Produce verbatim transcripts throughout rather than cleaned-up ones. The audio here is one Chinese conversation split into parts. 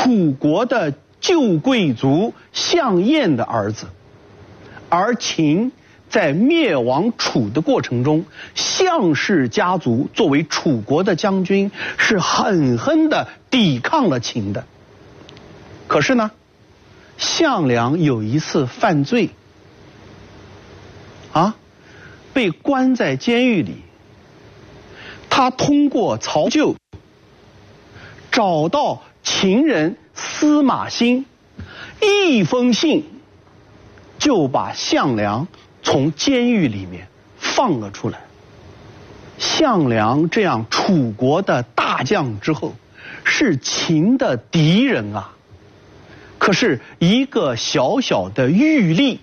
楚国的旧贵族项燕的儿子，而秦在灭亡楚的过程中，项氏家族作为楚国的将军，是狠狠地抵抗了秦的。可是呢，项梁有一次犯罪，啊，被关在监狱里。他通过曹咎找到秦人司马欣，一封信就把项梁从监狱里面放了出来。项梁这样楚国的大将之后，是秦的敌人啊。可是一个小小的狱吏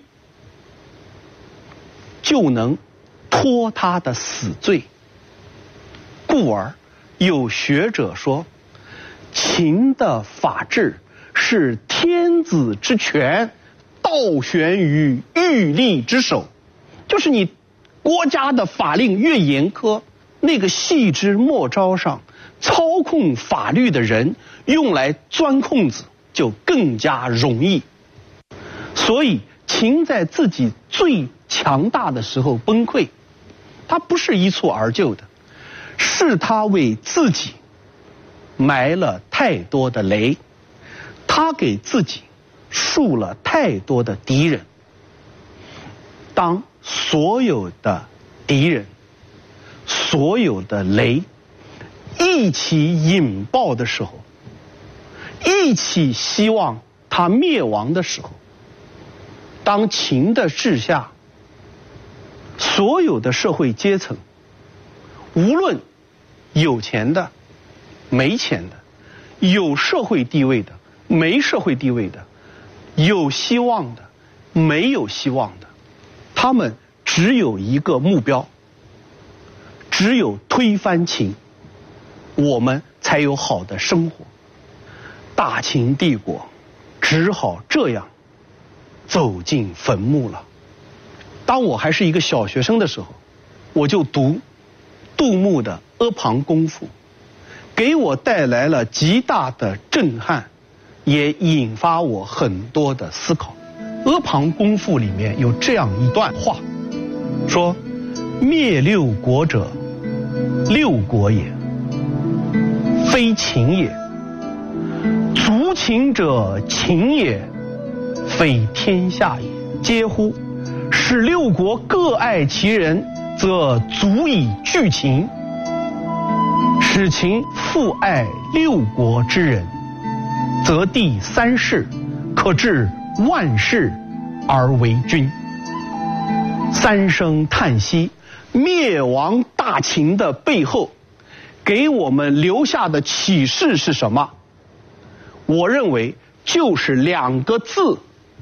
就能脱他的死罪，故而有学者说，秦的法治是天子之权倒悬于狱吏之手，就是你国家的法令越严苛，那个细枝末梢上操控法律的人用来钻空子就更加容易。所以秦在自己最强大的时候崩溃，他不是一蹴而就的，是他为自己埋了太多的雷，他给自己树了太多的敌人。当所有的敌人、所有的雷一起引爆的时候，一起希望他灭亡的时候，当秦的治下，所有的社会阶层，无论有钱的、没钱的，有社会地位的、没社会地位的，有希望的、没有希望的，他们只有一个目标，只有推翻秦，我们才有好的生活。大秦帝国只好这样走进坟墓了。当我还是一个小学生的时候，我就读杜牧的《阿房宫赋》，给我带来了极大的震撼，也引发我很多的思考。《阿房宫赋》里面有这样一段话，说：灭六国者，六国也，非秦也；族秦者，秦也，非天下也。嗟乎！使六国各爱其人，则足以拒秦；使秦复爱六国之人，则第三世可治万世而为君。三声叹息，灭亡大秦的背后，给我们留下的启示是什么？我认为就是两个字：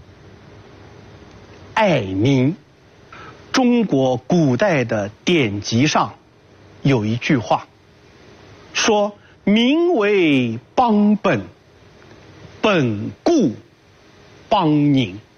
爱民。中国古代的典籍上有一句话，说民为邦本，本固邦宁。